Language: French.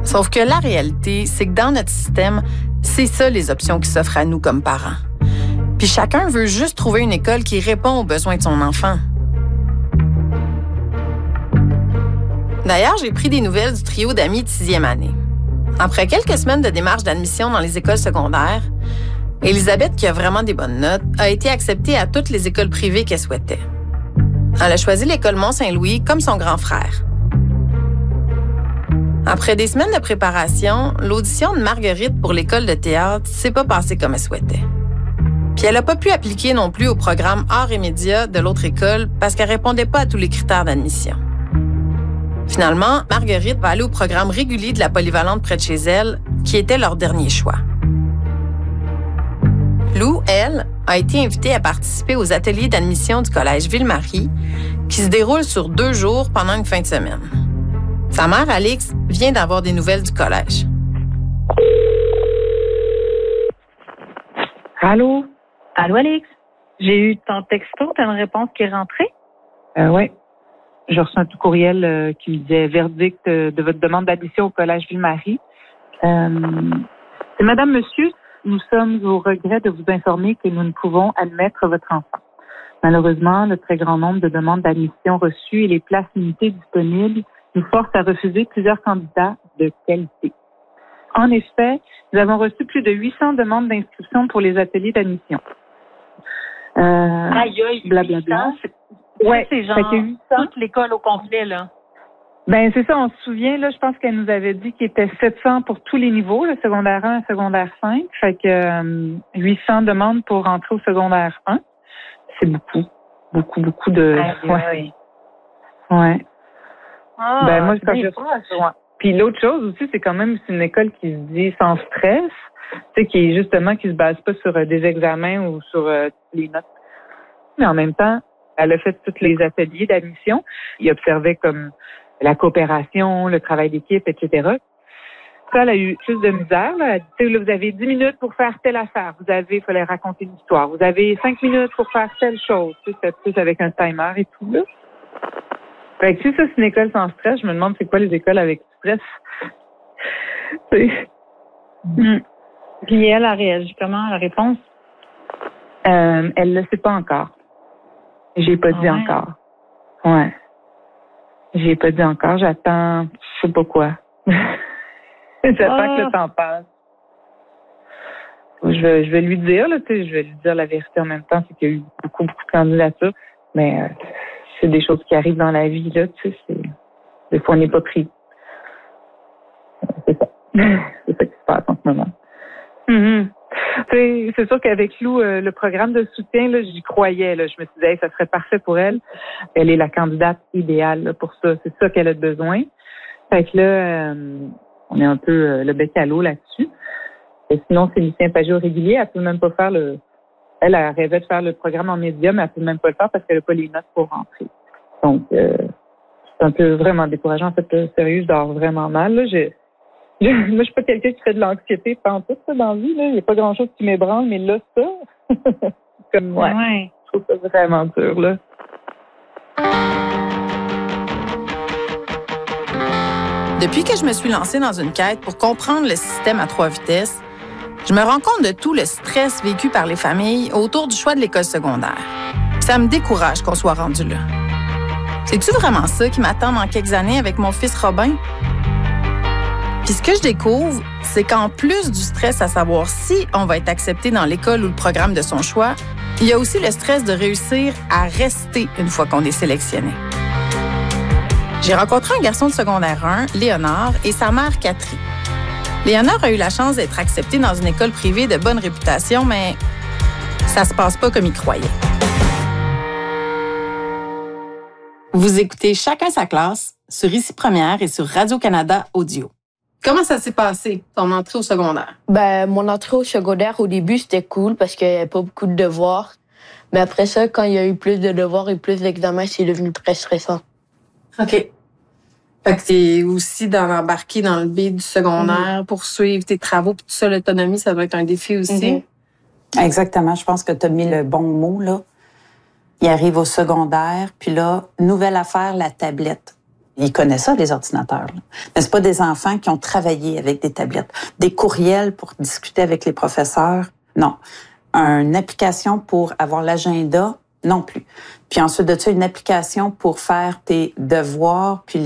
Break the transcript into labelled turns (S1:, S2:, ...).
S1: Sauf que la réalité, c'est que dans notre système, c'est ça les options qui s'offrent à nous comme parents. Puis chacun veut juste trouver une école qui répond aux besoins de son enfant. D'ailleurs, j'ai pris des nouvelles du trio d'amis de 6e année. Après quelques semaines de démarche d'admission dans les écoles secondaires, Elisabeth, qui a vraiment des bonnes notes, a été acceptée à toutes les écoles privées qu'elle souhaitait. Elle a choisi l'école Mont-Saint-Louis comme son grand frère. Après des semaines de préparation, l'audition de Marguerite pour l'école de théâtre s'est pas passée comme elle souhaitait. Puis elle n'a pas pu appliquer non plus au programme Arts et médias de l'autre école parce qu'elle répondait pas à tous les critères d'admission. Finalement, Marguerite va aller au programme régulier de la polyvalente près de chez elle, qui était leur dernier choix. Lou, elle, a été invitée à participer aux ateliers d'admission du collège Ville-Marie, qui se déroulent sur 2 jours pendant une fin de semaine. Sa mère, Alix, vient d'avoir des nouvelles du collège.
S2: Allô?
S3: Allô, Alix? J'ai eu ton texto, t'as une réponse qui est rentrée?
S2: Oui. J'ai reçu un tout courriel qui me disait verdict de votre demande d'admission au collège Ville-Marie. C'est Madame, Monsieur, nous sommes au regret de vous informer que nous ne pouvons admettre votre enfant. Malheureusement, le très grand nombre de demandes d'admission reçues et les places limitées disponibles nous forcent à refuser plusieurs candidats de qualité. En effet, nous avons reçu plus de 800 demandes d'inscription pour les ateliers d'admission.
S3: Aïe,
S2: blablabla.
S3: Ouais, c'est genre toute l'école au complet, là.
S2: Ben c'est ça, on se souvient, là, je pense qu'elle nous avait dit qu'il était 700 pour tous les niveaux, le secondaire 1 et secondaire 5. Fait que 800 demandes pour rentrer au secondaire 1. C'est beaucoup de...
S3: Ouais.
S2: Ouais.
S3: Ah,
S2: ben moi, quand je Puis l'autre chose aussi, c'est quand même c'est une école qui se dit sans stress, tu sais, qui est justement qui se base pas sur des examens ou sur les notes. Mais en même temps, elle a fait tous les ateliers d'admission. Il observait comme la coopération, le travail d'équipe, etc. Ça, elle a eu plus de misère. Là. Elle dit, là, vous avez 10 minutes pour faire telle affaire. Il fallait raconter une histoire. Vous avez 5 minutes pour faire telle chose. Tu sais, c'est plus avec un timer et tout, là. Fait que si ça, c'est une école sans stress, je me demande c'est quoi les écoles avec stress.
S3: Puis elle a réagi comment à la réponse?
S2: Elle le sait pas encore. J'ai pas dit encore. Ouais. J'ai pas dit encore. J'attends, je sais pas quoi. J'attends que le temps passe. Je vais lui dire, là, tu sais, je vais lui dire la vérité en même temps, c'est qu'il y a eu beaucoup de candidatures, mais c'est des choses qui arrivent dans la vie, là, tu sais, des fois on n'est pas pris. C'est ça. C'est ça qui se passe en ce moment.
S3: Mm-hmm.
S2: C'est sûr qu'avec Lou, le programme de soutien, là, j'y croyais. Là. Je me suis dit, hey, ça serait parfait pour elle. Elle est la candidate idéale là, pour ça. C'est ça qu'elle a besoin. Fait que là, on est un peu le bec à l'eau là-dessus. Et sinon, c'est Lucien Pagé au régulier. Elle peut même pas faire Elle rêvait de faire le programme en média, mais elle peut même pas le faire parce qu'elle n'a pas les notes pour rentrer. Donc, c'est un peu vraiment décourageant. En fait, sérieux, je dors vraiment mal. Là. Moi, je suis pas quelqu'un qui fait de l'anxiété pantoute ça, dans la vie. Il n'y a pas grand-chose qui m'ébranle, mais là, ça, comme ouais. Je trouve ça vraiment dur, là.
S1: Depuis que je me suis lancée dans une quête pour comprendre le système à 3 vitesses, je me rends compte de tout le stress vécu par les familles autour du choix de l'école secondaire. Ça me décourage qu'on soit rendu là. C'est-tu vraiment ça qui m'attend dans quelques années avec mon fils Robin? Puis ce que je découvre, c'est qu'en plus du stress à savoir si on va être accepté dans l'école ou le programme de son choix, il y a aussi le stress de réussir à rester une fois qu'on est sélectionné. J'ai rencontré un garçon de secondaire 1, Léonard, et sa mère, Catherine. Léonard a eu la chance d'être accepté dans une école privée de bonne réputation, mais ça se passe pas comme il croyait. Vous écoutez Chacun sa classe sur Ici Première et sur Radio-Canada Audio. Comment ça s'est passé, ton entrée au secondaire?
S4: Mon entrée au secondaire, au début, c'était cool parce qu'il n'y avait pas beaucoup de devoirs. Mais après ça, quand il y a eu plus de devoirs et plus d'examens, c'est devenu très stressant.
S1: OK. Fait que t'es aussi embarqué dans le B du secondaire pour suivre tes travaux puis tout ça, l'autonomie, ça doit être un défi aussi.
S5: Exactement. Je pense que tu as mis le bon mot, là. Il arrive au secondaire, puis là, nouvelle affaire, la tablette. Ils connaissent ça, les ordinateurs. Là. Mais c'est pas des enfants qui ont travaillé avec des tablettes. Des courriels pour discuter avec les professeurs, non. Une application pour avoir l'agenda, non plus. Puis ensuite de ça, une application pour faire tes devoirs, puis